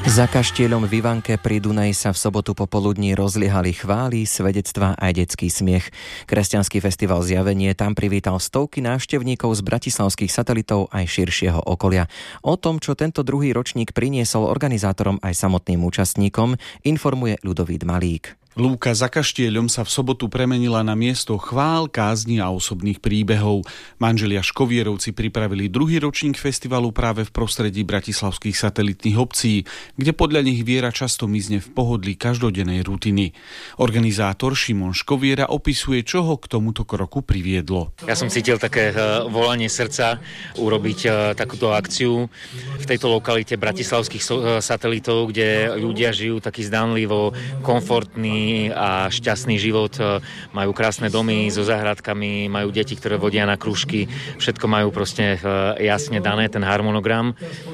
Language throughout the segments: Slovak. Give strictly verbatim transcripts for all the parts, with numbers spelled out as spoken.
Za kaštieľom v Ivanke pri Dunaji sa v sobotu popoludní rozliehali chvály, svedectvá aj detský smiech. Kresťanský festival Zjavenie tam privítal stovky návštevníkov z bratislavských satelitov aj širšieho okolia. O tom, čo tento druhý ročník priniesol organizátorom aj samotným účastníkom, informuje Ľudovít Malík. Lúka za kaštieľom sa v sobotu premenila na miesto chvál, kázni a osobných príbehov. Manželia Škovierovci pripravili druhý ročník festivalu práve v prostredí bratislavských satelitných obcí, kde podľa nich viera často mizne v pohodlí každodennej rutiny. Organizátor Šimon Škoviera opisuje, čo ho k tomuto kroku priviedlo. Ja som cítil také volanie srdca urobiť takúto akciu v tejto lokalite bratislavských satelitov, kde ľudia žijú taký zdánlivo komfortný a šťastný život, majú krásne domy so záhradkami, majú deti, ktoré vodia na krúžky, všetko majú proste jasne dané, ten harmonogram,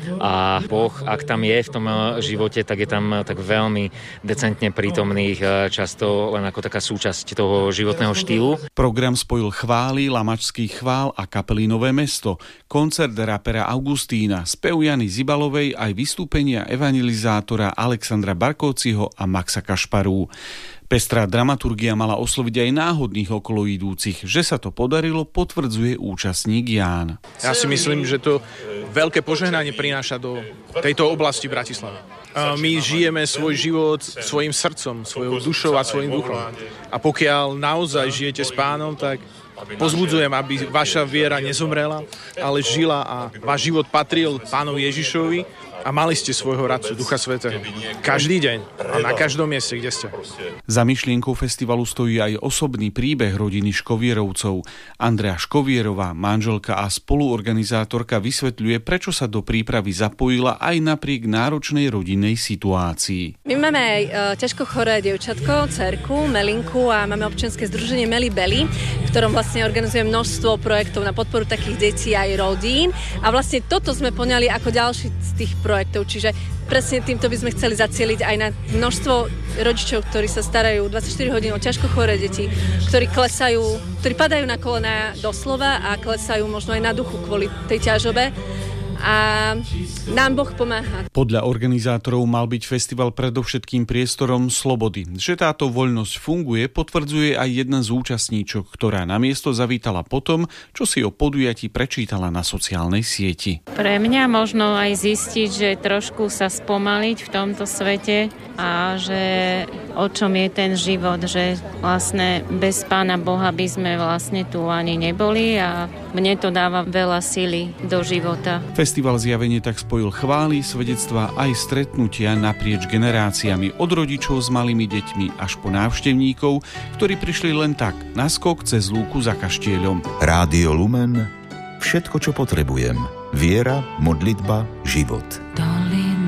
a Boh, ak tam je v tom živote, tak je tam tak veľmi decentne prítomný, často len ako taká súčasť toho životného štýlu. Program spojil chvály, Lamačských chvál a kapely Nové mesto, koncert rapera Augustína, spev Jany Zibalovej aj vystúpenia evangelizátora Alexandra Barkovciho a Maxa Kašparu. Pestrá dramaturgia mala osloviť aj náhodných okoloidúcich. Že sa to podarilo, potvrdzuje účastník Ján. Ja si myslím, že to veľké požehnanie prináša do tejto oblasti Bratislavy. My žijeme svoj život svojim srdcom, svojou dušou a svojim duchom. A pokiaľ naozaj žijete s Pánom, tak pozbudzujem, aby vaša viera nezomrela, ale žila a váš život patril Pánovi Ježišovi a mali ste svojho radcu, Ducha Svätého. Každý deň a na každom mieste, kde ste. Za myšlienkou festivalu stojí aj osobný príbeh rodiny Škovierovcov. Andrea Škovierová, manželka a spoluorganizátorka, vysvetľuje, prečo sa do prípravy zapojila aj napriek náročnej rodinnej situácii. My máme aj e, ťažko choré dievčatko, dcerku, Melinku, a máme občianske združenie Meli Beli, v ktorom vlastne organizuje množstvo projektov na podporu takých detí aj rodín. A vlastne toto sme poňali ako ďalší z tých projektov, čiže presne týmto by sme chceli zacieliť aj na množstvo rodičov, ktorí sa starajú dvadsaťštyri hodín o ťažko choré deti, ktorí klesajú, ktorí padajú na kolená doslova a klesajú možno aj na duchu kvôli tej ťažobe. A nám Boh pomáha. Podľa organizátorov mal byť festival predovšetkým priestorom slobody. Že táto voľnosť funguje, potvrdzuje aj jedna z účastníčok, ktorá na miesto zavítala potom, čo si o podujatí prečítala na sociálnej sieti. Pre mňa možno aj zistiť, že trošku sa spomaliť v tomto svete a že o čom je ten život, že vlastne bez Pána Boha by sme vlastne tu ani neboli, a mne to dáva veľa sily do života. Festival Zjavenie tak spojil chvály, svedectvá aj stretnutia naprieč generáciami, od rodičov s malými deťmi až po návštevníkov, ktorí prišli len tak na skok cez lúku za kaštieľom. Rádio Lumen, všetko, čo potrebujem. Viera, modlitba, život.